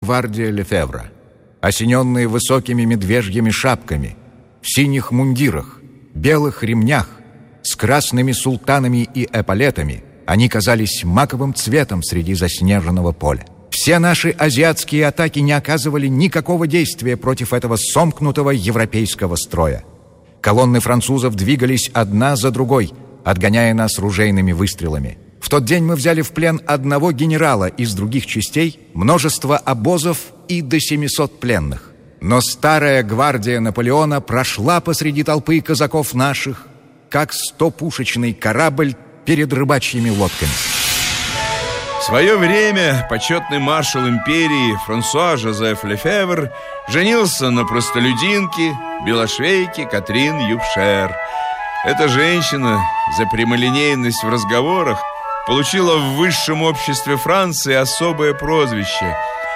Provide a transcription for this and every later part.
гвардия Лефевра. Осененные высокими медвежьими шапками, в синих мундирах, белых ремнях, с красными султанами и эполетами, они казались маковым цветом среди заснеженного поля. Все наши азиатские атаки не оказывали никакого действия против этого сомкнутого европейского строя. Колонны французов двигались одна за другой, отгоняя нас ружейными выстрелами. В тот день мы взяли в плен одного генерала из других частей, множество обозов и до 700 пленных. Но старая гвардия Наполеона прошла посреди толпы казаков наших, как 100-пушечный корабль перед рыбачьими лодками. В свое время почетный маршал империи Франсуа Жозеф Лефевр женился на простолюдинке, белошвейке Катрин Юбшер. Эта женщина за прямолинейность в разговорах получила в высшем обществе Франции особое прозвище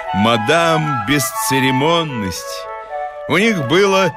«Мадам Бесцеремонность». У них было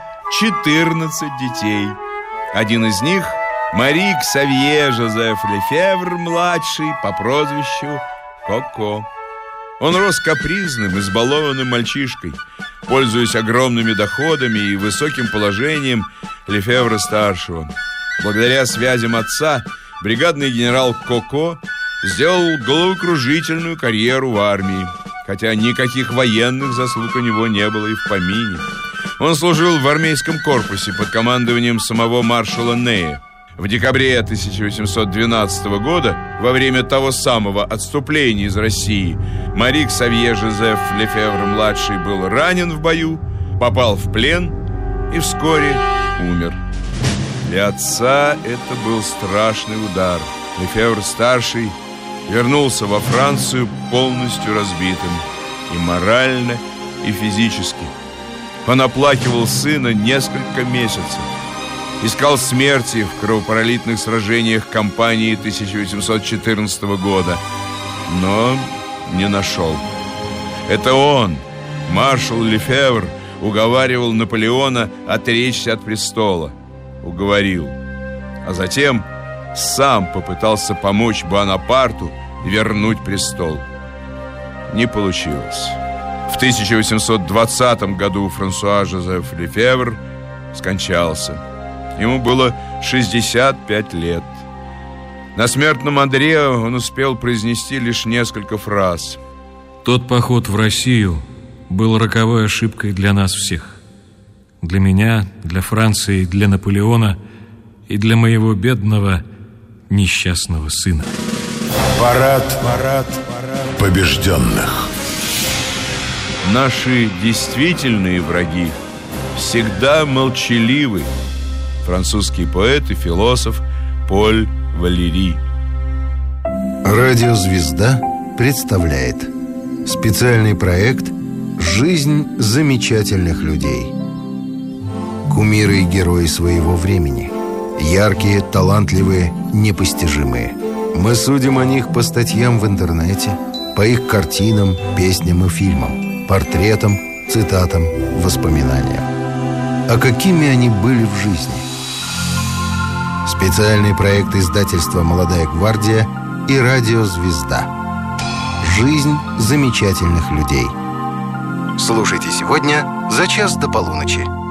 14 детей. Один из них – Мари Ксавье Жозеф Лефевр-младший по прозвищу Коко. Он рос капризным, избалованным мальчишкой, пользуясь огромными доходами и высоким положением Лефевра-старшего. Благодаря связям отца бригадный генерал Коко сделал головокружительную карьеру в армии, хотя никаких военных заслуг у него не было и в помине. Он служил в армейском корпусе под командованием самого маршала Нея. В декабре 1812 года, во время того самого отступления из России, Мари Ксавье Жозеф Лефевр-младший был ранен в бою, попал в плен и вскоре умер. Для отца это был страшный удар. Лефевр-старший вернулся во Францию полностью разбитым и морально, и физически. Он оплакивал сына несколько месяцев. Искал смерти в кровопролитных сражениях кампании 1814 года, но не нашел. Это он, маршал Лефевр, уговаривал Наполеона отречься от престола. Уговорил. А затем сам попытался помочь Бонапарту вернуть престол. Не получилось. В 1820 году Франсуа Жозеф Лефевр скончался. Ему было 65 лет. На смертном одре он успел произнести лишь несколько фраз. Тот поход в Россию был роковой ошибкой для нас всех. Для меня, для Франции, для Наполеона и для моего бедного несчастного сына. Парад побежденных. Наши действительные враги всегда молчаливы. Французский поэт и философ Поль Валери. Радиозвезда представляет специальный проект «Жизнь замечательных людей». Кумиры и герои своего времени. Яркие, талантливые, непостижимые. Мы судим о них по статьям в интернете, по их картинам, песням и фильмам, портретам, цитатам, воспоминаниям. А какими они были в жизни? Специальный проект издательства «Молодая гвардия» и радиозвезда. «Жизнь замечательных людей». Слушайте сегодня за час до полуночи.